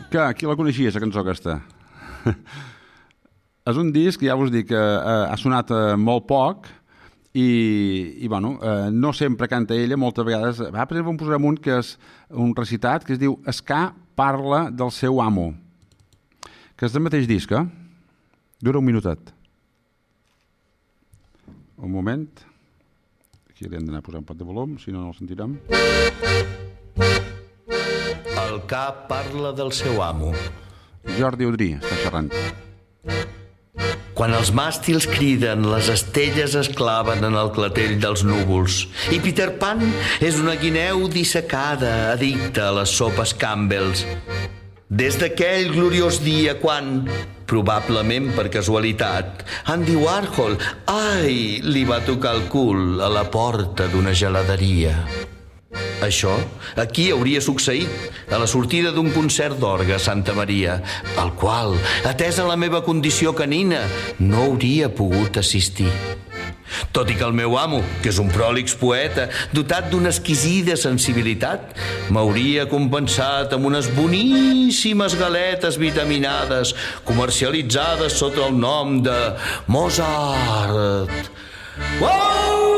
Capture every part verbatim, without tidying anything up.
Que, qui la coneixia, la cançó aquesta? És un disc, ja us dic, que eh, ha sonat eh, molt poc i, i bueno, eh, no sempre canta ella, moltes vegades. Va, per exemple, en posarem un que és un recitat que es diu Ska parla del seu amo, que és del mateix disc, eh? Dura un minutet. Un moment. Aquí li hem d'anar a posar un pot de volum, si no, no el sentirem. El cap parla del seu amo. Jordi Udrí està xerrant. Quan els màstils criden, les estelles es claven en el clatell dels núvols. I Peter Pan és una guineu dissecada, addicta a les sopes Campbell's. Des d'aquell gloriós dia quan, probablement per casualitat, Andy Warhol, ai, li va tocar el cul a la porta d'una geladeria. Això aquí hauria succeït a la sortida d'un concert d'orgue a Santa Maria, al qual, atesa la meva condició canina, no hauria pogut assistir. Tot i que el meu amo, que és un pròlix poeta, dotat d'una exquisida sensibilitat, m'hauria compensat amb unes boníssimes galetes vitaminades comercialitzades sota el nom de Mozart. Uau!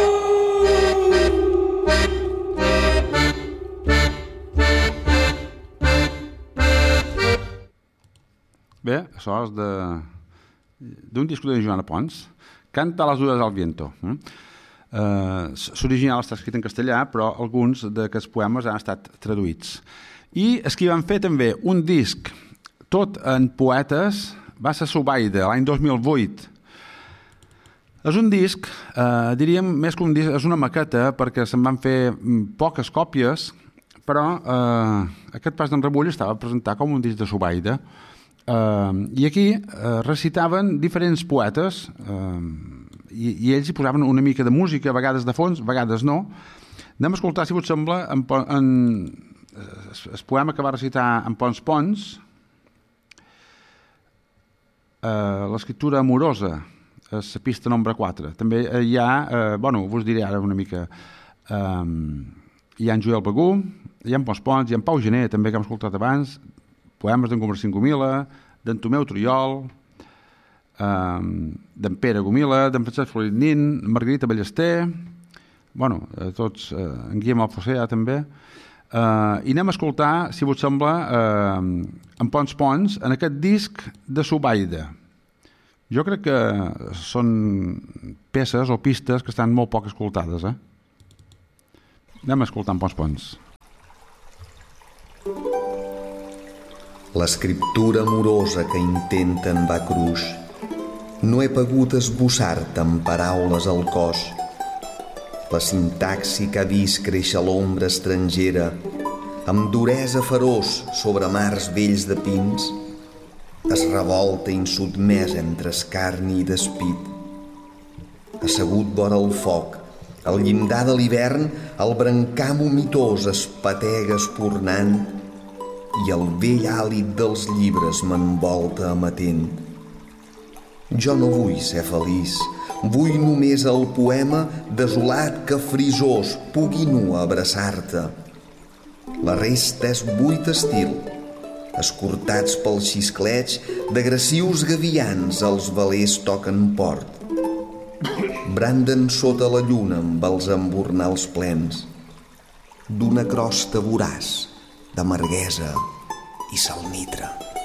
Bé, això és de... d'un disc de Joana Pons, Canta las dudas al viento. Uh, L'original està escrit en castellà, però alguns d'aquests poemes han estat traduïts. I els que van fer també un disc tot en poetes va ser Subaida, l'any dos mil vuit. És un disc, eh, diríem, més que un disc, és una maqueta, perquè se'n van fer poques còpies, però eh, aquest Pas d'en Rebull estava presentat com un disc de Subaida. Uh, i aquí uh, recitaven diferents poetes uh, i, i ells hi posaven una mica de música, a vegades de fons, a vegades no. Anem a escoltar, si us sembla, en, en, el poema que va recitar en Pons Pons, uh, l'escriptura amorosa, és la pista nombre quatre. També hi ha, uh, bueno, us diré ara una mica, um, hi ha en Joel Begú, hi ha en Pons Pons, hi ha en Pau Gené, també, que hem escoltat abans, poemes d'en Comercint Gomila, d'en Tomeu Triol, um, d'en Pere Gomila, d'en Francesc Florit Nin, Margarita Ballester, bueno, tots, uh, en Guillem Alfocea també, uh, i anem a escoltar, si us sembla, uh, en Pons Pons, en aquest disc de Subaida. Jo crec que són peces o pistes que estan molt poc escoltades, eh? Anem a escoltar en Pons Pons. L'escriptura amorosa que intenten va cruix. No he pogut esbossar-te amb paraules al cos. La sintaxi que ha vist créixer l'ombra estrangera, amb duresa feroç sobre mars vells de pins, es revolta insotmès entre escarni i despit. Assegut vora el foc, al llindar de l'hivern, el brancam vomitós es patega espornant i el vell hàlit dels llibres m'envolta amatent. Jo no vull ser feliç, vull només el poema desolat que frisós pugui nu abraçar-te. La resta és buit estil, escortats pels xisclets d'agressius gavians els velers toquen port. Branden sota la lluna amb els embornals plens d'una crosta voraç d'amarguesa i salnitra.